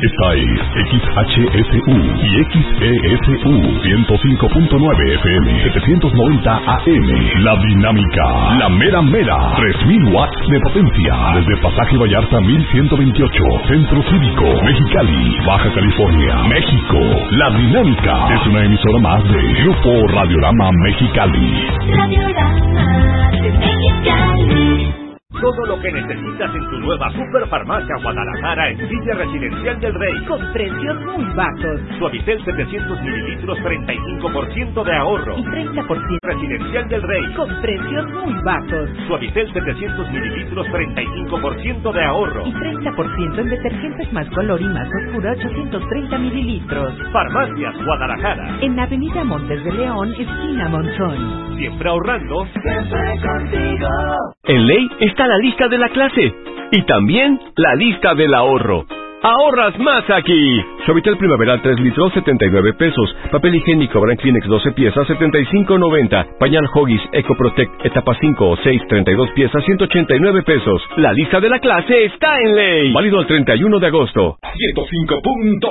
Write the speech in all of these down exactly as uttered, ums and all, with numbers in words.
Esta es X H S U y X E S U ciento cinco punto nueve F M, setecientos noventa A M. La Dinámica, la mera mera, tres mil watts de potencia. Desde Pasaje Vallarta mil ciento veintiocho, Centro Cívico, Mexicali, Baja California, México. La Dinámica es una emisora más de Grupo Radiorama Mexicali. Radiorama de Mexicali. Todo lo que necesitas en tu nueva Superfarmacia Guadalajara en Villa Residencial del Rey. Con precios muy bajos. Suavitel setecientos mililitros, treinta y cinco por ciento de ahorro. Y treinta por ciento Residencial del Rey. Con precios muy bajos. Suavitel setecientos mililitros, treinta y cinco por ciento de ahorro. Y treinta por ciento en detergentes más color y más oscura, ochocientos treinta mililitros. Farmacias Guadalajara. En Avenida Montes de León, esquina Monzón. Siempre ahorrando. Siempre contigo. En Ley está la lista de la clase y también la lista del ahorro. ¡Ahorras más aquí! Suavitel Primaveral tres litros, setenta y nueve pesos. Papel higiénico Brand Kleenex doce piezas, setenta y cinco noventa. Pañal Huggies Eco Protect etapa cinco o seis, treinta y dos piezas, ciento ochenta y nueve pesos. La lista de la clase está en Ley. Válido el treinta y uno de agosto. ciento cinco punto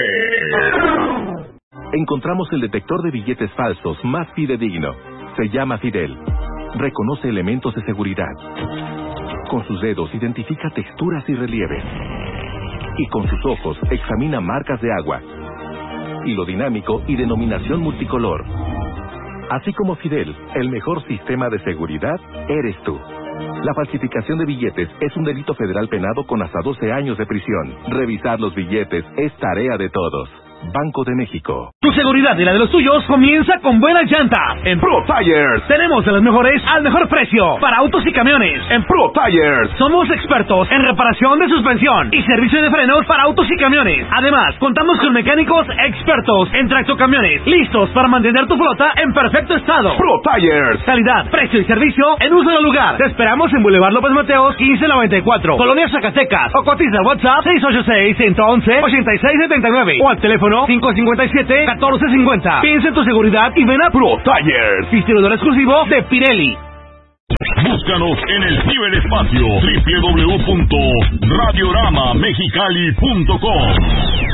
nueve. Encontramos el detector de billetes falsos más fidedigno. Se llama Fidel. Reconoce elementos de seguridad. Con sus dedos identifica texturas y relieves. Y con sus ojos examina marcas de agua. Hilo dinámico y denominación multicolor. Así como Fidel, el mejor sistema de seguridad eres tú. La falsificación de billetes es un delito federal penado con hasta doce años de prisión. Revisar los billetes es tarea de todos. Banco de México. Tu seguridad y la de los tuyos comienza con buenas llantas. En Pro Tires tenemos de las mejores al mejor precio para autos y camiones. En Pro Tires somos expertos en reparación de suspensión y servicio de frenos para autos y camiones. Además, contamos con mecánicos expertos en tractocamiones, listos para mantener tu flota en perfecto estado. Pro Tires, calidad, precio y servicio en un solo lugar. Te esperamos en Boulevard López Mateos quince noventa y cuatro, Colonia Zacatecas, o cotiza al WhatsApp seis ocho seis, uno uno uno, ocho seis siete nueve o al teléfono cinco cinco siete, uno cuatro cinco cero. Piensa en tu seguridad y ven a Pro Tires, distribuidor exclusivo de Pirelli. Búscanos en el ciberespacio doble u doble u doble u punto radiorama mexicali punto com.